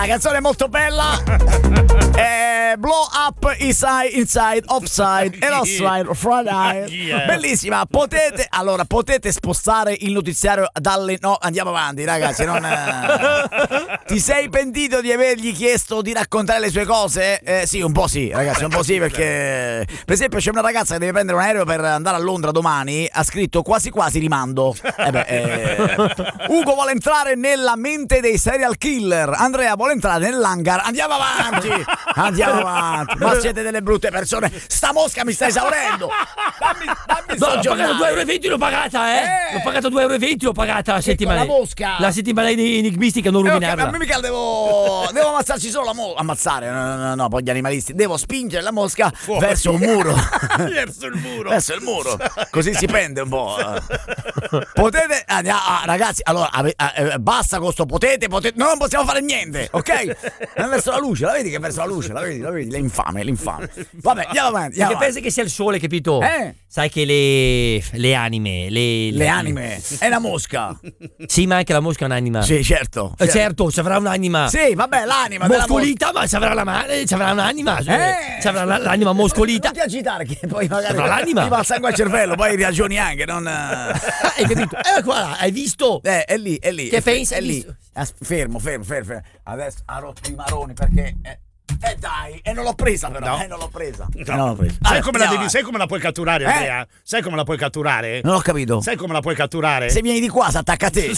la canzone è molto bella. Blow up inside, offside e offside, Friday. Bellissima. Potete spostare il notiziario dalle... No, andiamo avanti, ragazzi. Ti sei pentito di avergli chiesto di raccontare le sue cose? Sì, un po' sì, ragazzi, un po' sì, perché per esempio c'è una ragazza che deve prendere un aereo per andare a Londra domani, ha scritto quasi rimando. Ugo vuole entrare nella mente dei serial killer, Andrea vuole entrare nell'hangar. Andiamo avanti. Ma siete delle brutte persone. Sta mosca mi sta esaurendo. Dammi no, l'ho pagato 2,20 €, l'ho pagata, L'ho pagato 2,20 €, l'ho pagata la settimana. La mosca. La settimana enigmistica, non rovinarla. A me mica devo ammazzarci solo la mosca. Ammazzare, no, poi gli animalisti. Devo spingere la mosca verso un muro. Verso il muro. Così si pende un po'. Potete, ragazzi, allora basta con sto potete, noi non possiamo fare niente, ok? È verso la luce, la vedi che è verso la luce, la vedi, l'infame. Vabbè, andiamo avanti. Perché pensi che sia il sole, capito? Sai che le anime, le anime è una mosca. Sì, ma anche la mosca è un'anima. Sì, certo. Certo, ci avrà un'anima. Sì, vabbè, l'anima moscolita, ma ci avrà un'anima. Ci avrà l'anima moscolita. Non ti agitare che poi magari l'anima. ti va il sangue al cervello, poi ragioni anche, non hai capito? Qua, hai visto? È lì. Che pensi? È lì. Fermo. Adesso ha rotto i maroni perché dai, non l'ho presa però, non l'ho presa. Sai come la puoi catturare, Andrea? Sai come la puoi catturare? Non ho capito. Sai come la puoi catturare? Se vieni di qua si attacca a te.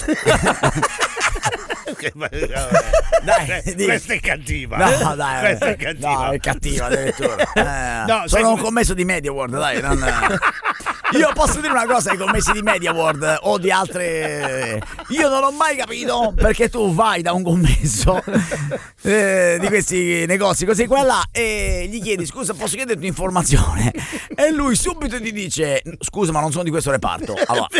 Dai, questa è cattiva. No, dai, questa è cattiva. No, è cattiva addirittura. Sono un commesso di Media World, dai. Io posso dire una cosa ai commessi di Media World o di altre. Io non ho mai capito perché tu vai da un commesso di questi negozi così qua là e gli chiedi scusa posso chiederti un'informazione e lui subito ti dice scusa ma non sono di questo reparto.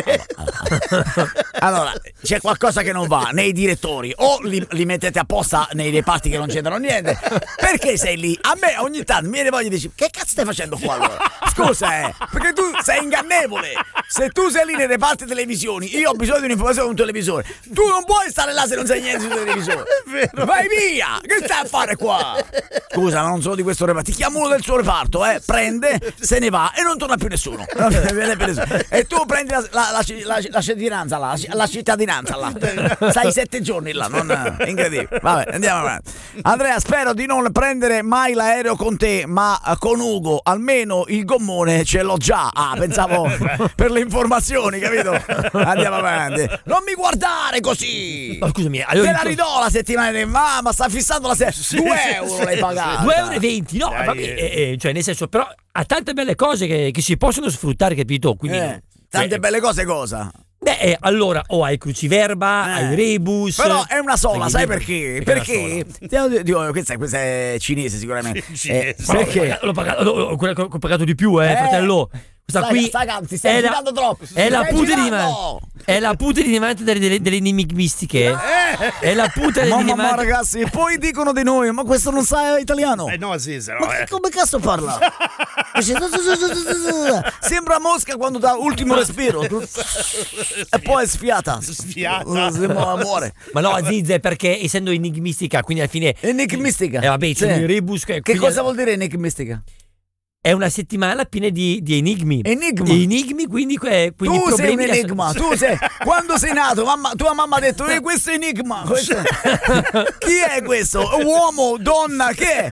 Allora c'è qualcosa che non va nei direttori o li mettete apposta nei reparti che non c'entrano niente. Perché sei lì? A me ogni tanto mi viene voglia di dire che cazzo stai facendo qua allora? Scusa perché tu sei ingannevole. Se tu sei lì nei reparti televisioni io ho bisogno di un'informazione su un televisore, tu non puoi stare là se non sai niente sul televisore. È vero. Vai via, che stai a fare qua? Scusa ma non sono di questo reparto. Ti chiamo uno del suo reparto, prende, se ne va e non torna più nessuno. E tu prendi la cittadinanza là, la cittadinanza là. Stai 7 giorni là, incredibile. Vabbè, andiamo avanti. Andrea, spero di non prendere mai l'aereo con te, ma con Ugo almeno il gommone ce l'ho già. Pensavo per le informazioni, capito? Andiamo avanti. Non mi guardare così. Ma scusami, te la ridò la settimana, ma sta fissando la 2 euro l'hai pagato. 2,20 €, no, vabbè, cioè nel senso, però ha tante belle cose che si possono sfruttare, capito? Quindi tante belle cose cosa? Beh, allora hai cruciverba, hai rebus. Però è una sola, sai perché? Perché questa è cinese sicuramente. Perché? L'ho pagato di più, fratello. Questa qui ti stai girando troppo. È la punta di diamante delle enigmistiche. È la punta di diamante. Ma ragazzi, poi dicono di noi, ma questo non sa italiano. No, sì, ma come cazzo parla? Sembra mosca quando dà ultimo respiro. E poi è sfiata. Muore. Ma no, Zizze, perché essendo enigmistica, quindi alla fine. Enigmistica. Vabbè, c'è il rebus. Che cosa vuol dire enigmistica? È una settimana piena di enigmi. Enigmi, quindi tu sei un enigma. Tu sei, quando sei nato, tua mamma ha detto questo è enigma. Chi è questo? Uomo, donna, che è?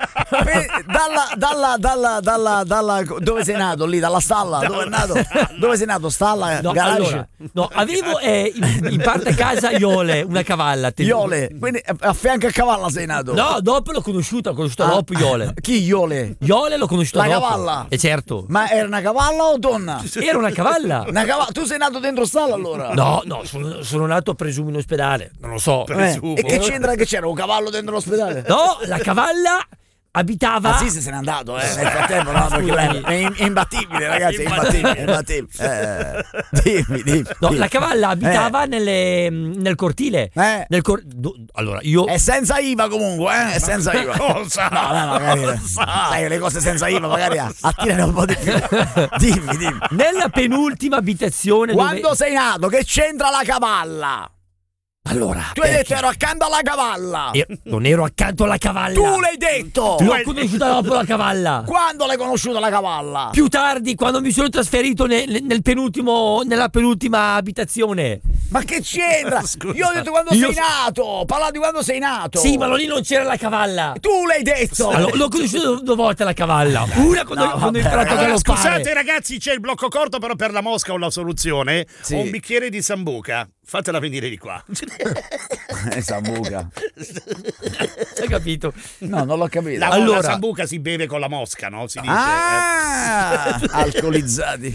Dalla dove sei nato? Lì, dalla stalla? Dove è nato? Dove sei nato? Stalla? No, garage? Allora, avevo in parte a casa Iole, una cavalla. Iole? Quindi a fianco a cavalla sei nato? No, dopo l'ho conosciuta dopo Iole. Chi Iole? Iole l'ho conosciuta dopo. Cavalla? Certo. Ma era una cavalla o donna? Era una cavalla. Tu sei nato dentro stalla allora? No, sono nato presumo in ospedale. Non lo so. E che c'entra che c'era un cavallo dentro l'ospedale? No, la cavalla abitava. Sì, se n'è andato, nel frattempo, no, perché è imbattibile, ragazzi, è imbattibile. Dimmi. No, la cavalla abitava nel cortile. Allora, io. È senza IVA comunque, È senza IVA. Cosa? No, magari. Sai, le cose senza IVA magari attirano un po' di più. Dimmi. Nella penultima abitazione. Quando sei nato, che c'entra la cavalla? Allora, Tu hai detto ero accanto alla cavalla. io non ero accanto alla cavalla. Tu l'hai detto. L'ho conosciuta dopo la cavalla. Quando l'hai conosciuta la cavalla? Più tardi, quando mi sono trasferito nella penultima abitazione. Ma che c'entra? Io ho detto quando sei nato. Parlavo di quando sei nato. Sì, ma lì non c'era la cavalla. Tu l'hai detto. Allora, l'ho conosciuta 2 volte la cavalla. Una quando è entrato a galoppare. Scusate ragazzi, c'è il blocco corto, però per la mosca ho la soluzione. Sì. Ho un bicchiere di sambuca. Fatela venire di qua. Sambuca. Hai capito? No, non l'ho capito. La sambuca si beve con la mosca, no? Si dice. Alcolizzati.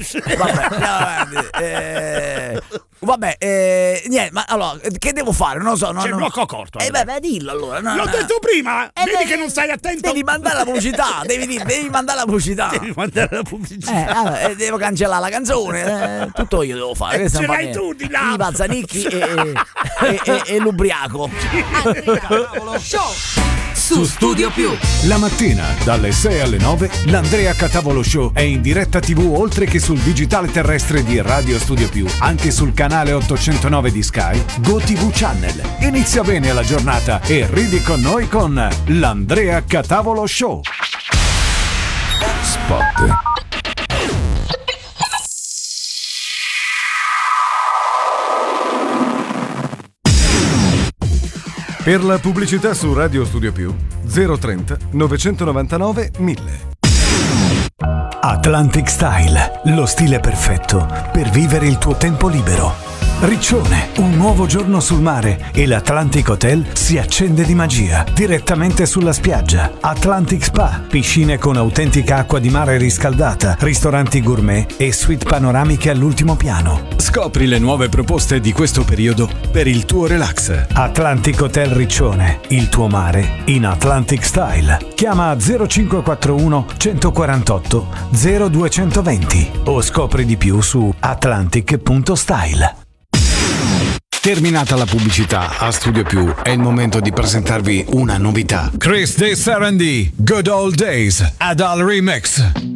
Vabbè, niente, ma allora, che devo fare? Non lo so. C'è il blocco corto. Beh, dillo allora. L'ho detto prima. Vedi che non stai attento. Devi mandare la pubblicità. Devi mandare la pubblicità. Devi mandare la pubblicità. Devo cancellare la canzone. Tutto io devo fare. Ce l'hai tu di là. I Pazzanicchi e l'ubriaco. Su Studio Più. La mattina dalle 6 alle 9 l'Andrea Catavolo Show è in diretta TV oltre che sul digitale terrestre di Radio Studio Più, anche sul canale 809 di Sky, GoTV Channel. Inizia bene la giornata e ridi con noi con l'Andrea Catavolo Show. Spot. Per la pubblicità su Radio Studio Più 030 999 1000. Atlantic Style, lo stile perfetto per vivere il tuo tempo libero. Riccione, un nuovo giorno sul mare e l'Atlantic Hotel si accende di magia direttamente sulla spiaggia. Atlantic Spa, piscine con autentica acqua di mare riscaldata, ristoranti gourmet e suite panoramiche all'ultimo piano. Scopri le nuove proposte di questo periodo per il tuo relax. Atlantic Hotel Riccione, il tuo mare in Atlantic Style. Chiama 0541 148 0220 o scopri di più su atlantic.style. Terminata la pubblicità, a Studio Più è il momento di presentarvi una novità. Chris De Sarandì, Good Old Days, Adele Remix.